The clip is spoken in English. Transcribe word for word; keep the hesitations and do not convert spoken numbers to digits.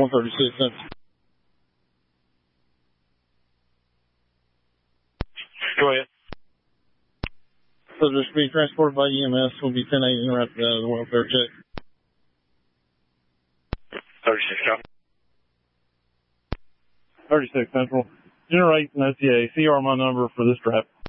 one thirty-six Central. Go ahead. Subject should be transported by E M S. Will be ten eight interrupted out of the welfare check. thirty-six, copy. thirty-six Central. Generate an O T A. C R my number for this trap.